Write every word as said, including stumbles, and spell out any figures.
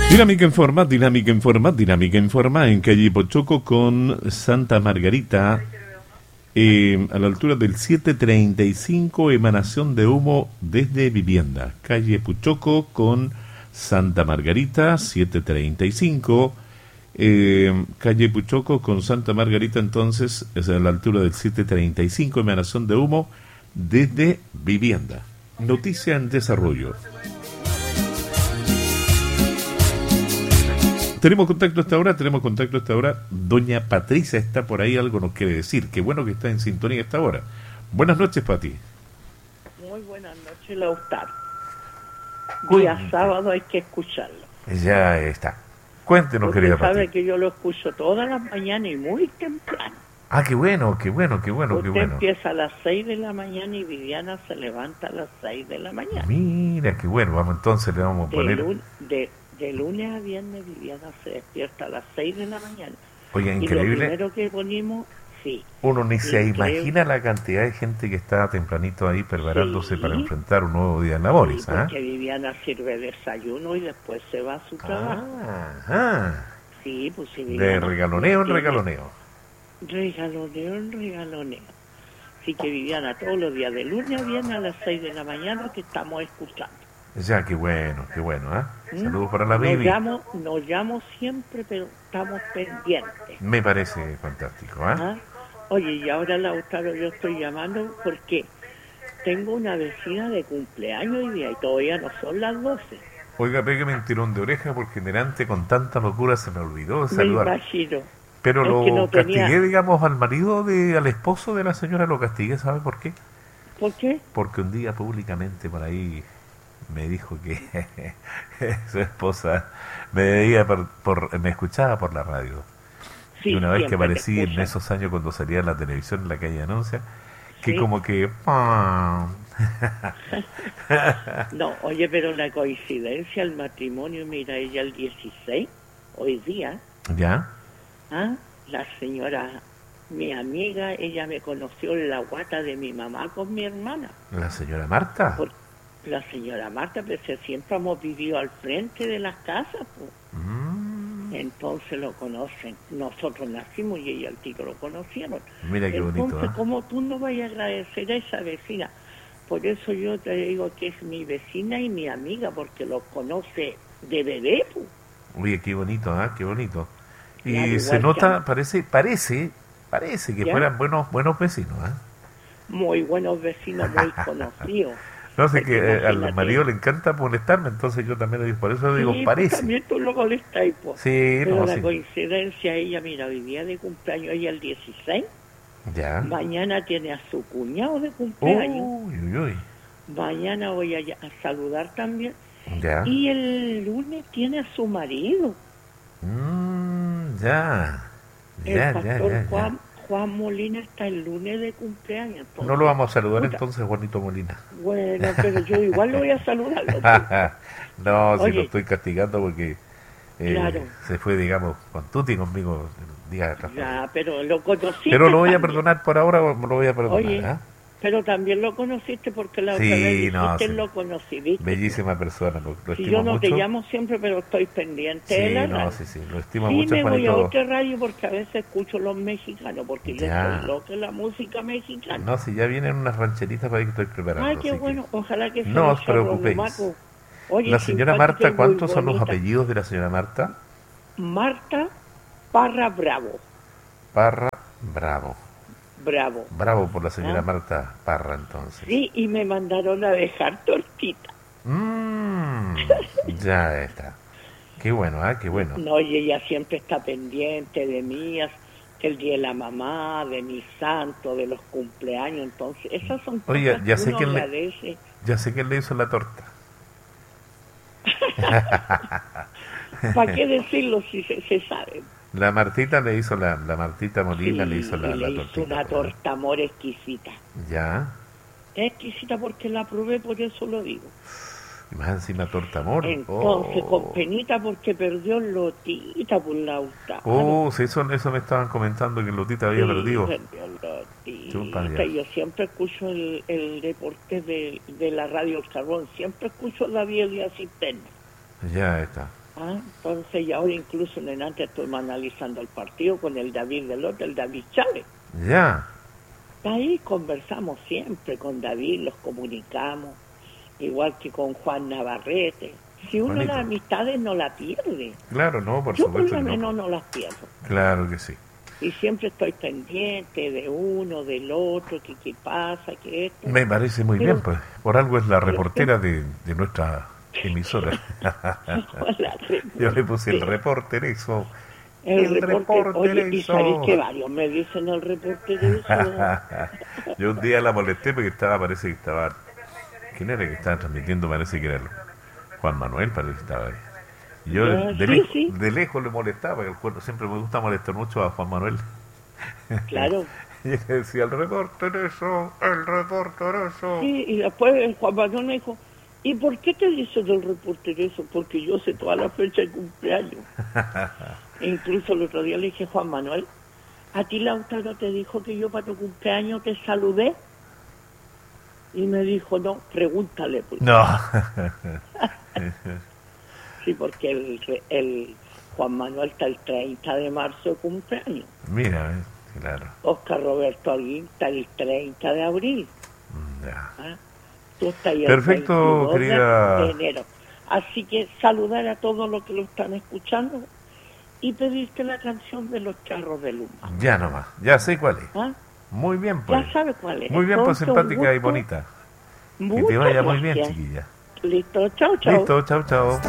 Dinámica Informa, Dinámica Informa, Dinámica Informa en calle Pochoco con Santa Margarita, eh, a la altura del siete treinta y cinco, emanación de humo desde vivienda. Calle Pochoco con Santa Margarita, siete treinta y cinco, eh, calle Pochoco con Santa Margarita, entonces es a la altura del siete treinta y cinco, emanación de humo desde vivienda. Noticia en desarrollo. Tenemos contacto a esta hora, tenemos contacto a esta hora. Doña Patricia está por ahí, algo nos quiere decir. Qué bueno que está en sintonía a esta hora. Buenas noches, Pati. Muy buenas noches, Lautaro. Día sábado hay que escucharlo. Ya está. Cuéntenos, Usted querida Pati. sabe que yo lo escucho todas las mañanas y muy temprano. Ah, qué bueno, qué bueno, qué bueno, Usted qué bueno. empieza a las seis de la mañana y Viviana se levanta a las seis de la mañana. Mira, qué bueno. Vamos entonces, le vamos a De, poner... lun- de, de lunes a viernes Viviana se despierta a las seis de la mañana. Oiga, Y lo increíble. primero que ponemos, sí. Uno ni se Increíble. imagina la cantidad de gente que está tempranito ahí preparándose Sí. para enfrentar un nuevo día en labores. Sí, ¿Ah? porque Viviana sirve desayuno y después se va a su trabajo. Ah, ajá. Sí, pues sí, De Viviana regaloneo en tiene- regaloneo. Regaloneo en regaloneo. Así que Viviana, todos los días, de lunes a viernes a las seis de la mañana, que estamos escuchando. Ya, qué bueno, qué bueno, ¿ah? ¿Mm? Saludos para la Nos Bibi. llamo, nos llamo siempre, pero estamos pendientes. Me parece fantástico, ¿ah? ¿Ah? Oye, y ahora, Lautaro, yo estoy llamando porque tengo una vecina de cumpleaños hoy día y todavía no son las doce. Oiga, pégame un tirón de oreja porque delante con tanta locura se me olvidó de Me saludar. imagino. Pero es lo que no castigué, tenía- digamos, al marido, de al esposo de la señora lo castigué, ¿sabe por qué? ¿Por qué? Porque un día públicamente por ahí me dijo que su esposa me veía por, por- me escuchaba por la radio. Sí, Y una vez que siempre te aparecí en escuchan. esos años cuando salía en la televisión en la calle Anuncia, que Sí. como que... ¡pam! No, oye, pero la coincidencia, el matrimonio, mira, ella el dieciséis, hoy día, ¿Ya? ¿ah? La señora, mi amiga, ella me conoció en la guata de mi mamá con mi hermana. ¿La señora Marta? Por- la señora Marta, pues siempre hemos vivido al frente de las casas, pues. Mm, Entonces lo conocen. Nosotros nacimos y ella al tiro lo conocieron. mira qué bonito, Entonces, ¿eh? ¿cómo tú no vayas a agradecer a esa vecina? Por eso yo te digo que es mi vecina y mi amiga, porque los conoce de bebé, pues. Oye, qué bonito, ¿ah? Qué bonito. Y Claro, igual se que nota, a- parece, parece, parece que ¿Ya? fueran buenos buenos vecinos, ¿ah? Muy buenos vecinos, muy conocidos. No sé, Porque que eh, al imagínate. marido le encanta molestarme, entonces yo también le digo, por eso digo, Sí, pues parece. también tú lo molestas, pues. Sí, Pero no, la sí. coincidencia, ella, mira, vivía de cumpleaños, ella el dieciséis, Ya. mañana tiene a su cuñado de cumpleaños, Uy, uy, uy. mañana voy a, a saludar también, Ya. y el lunes tiene a su marido, Mm, ya. el Ya, ya, pastor ya, ya. Juan, Juan Molina está el lunes de cumpleaños. Entonces, No lo vamos a saludar puta, entonces, Juanito Molina. Bueno, pero yo igual lo voy a saludar. No, si Oye. lo estoy castigando porque eh, Claro. se fue, digamos, con Tuti conmigo el día atrás. Ya, pero lo conociste. Pero lo voy a también. perdonar por ahora, o lo voy a perdonar, Oye, ¿ah? pero también lo conociste porque la Sí, otra vez dijiste no, sí. lo conocí, ¿viste? Bellísima persona, lo, lo Si estimo yo no mucho. te llamo siempre, pero estoy pendiente de Sí, la no, radio. sí, sí, lo estimo Sí, mucho, me voy a Juanito. otra radio porque a veces escucho los mexicanos, porque yo Ya. soy loca de la música mexicana. No, si ya vienen unas rancheritas para ahí que estoy preparando. Ay, qué así que- bueno, ojalá que sea no un os chorro preocupéis. numaco. Oye, La señora simpática y Marta, muy ¿cuántos son los bonita. apellidos de la señora Marta? Marta Parra Bravo, Parra, Bravo. Bravo. Bravo por la señora Ah. Marta Parra, entonces. Sí, y me mandaron a dejar tortita. Mmm, ya está. Qué bueno, ¿ah? Qué bueno. No, y ella siempre está pendiente de mí, el día de la mamá, de mi santo, de los cumpleaños, entonces esas son cosas Oye, ya que sé uno quién le- agradece. Ya sé quién le hizo la torta. ¿Para qué decirlo si se, se sabe? La Martita le hizo la, la Martita Molina Sí, le hizo la, y la le hizo tortita. una pues, torta amor exquisita. Ya. Exquisita porque la probé, por eso lo digo. Y más encima torta amor. Entonces, oh. con penita porque perdió Lotita por la Lautaro. Oh, sí, eso, eso me estaban comentando que Lotita había Sí, perdido. perdió Lotita. Chupa ya. Yo siempre escucho el, el deporte de, de la radio El Carbón, siempre escucho la vía de asistente. Ya está. Ah, entonces, y ahora incluso en antes estuvimos analizando el partido con el David del otro, el David Chávez. Ya. Ahí conversamos siempre con David, los comunicamos, igual que con Juan Navarrete. Si uno Bonito. las amistades no la pierde. Claro, no, por Yo por supuesto lo que no. menos no las pierdo. Claro que sí. Y siempre estoy pendiente de uno, del otro, que qué pasa, que esto. Me parece muy Pero- bien, pues. Por algo es la pero reportera de, de nuestra emisora. Yo le puse el reporter eso. El, El reporte, oye, y reporterazo. sabéis que varios me dicen el reporte de eso. Yo un día la molesté porque estaba, parece que estaba... ¿Quién era que estaba transmitiendo? Parece que era el Juan Manuel, parece que estaba ahí. Y yo Ah, de, sí, lejos, sí. de lejos le molestaba, porque el cuerpo siempre me gusta molestar mucho a Juan Manuel. Claro. Y él decía, el reporterazo, el reporterazo. Sí, y después el Juan Manuel me dijo, ¿y por qué te dices del reportero eso? Porque yo sé toda la fecha de cumpleaños. E incluso el otro día le dije, Juan Manuel, ¿a ti Lautaro te dijo que yo para tu cumpleaños te saludé? Y me dijo, no, pregúntale. Pues. No. Sí, porque el, el Juan Manuel está el treinta de marzo de cumpleaños. Mira, eh, claro. Oscar Roberto Alguín está el treinta de abril. Ya. ¿Ah? Tú estás ahí el Perfecto, veintidós de- querida. de enero. Así que saludar a todos los que lo están escuchando y pedirte la canción de los charros de Luma. Ya nomás, ya sé cuál es. ¿Ah? Muy bien, pues. Ya sabes cuál es. Muy bien, pues Entonces, un simpática y gusto. bonita. Que te Muchas vaya muy bien, gracias. chiquilla. Listo, chao, chao. Listo, chao, chao.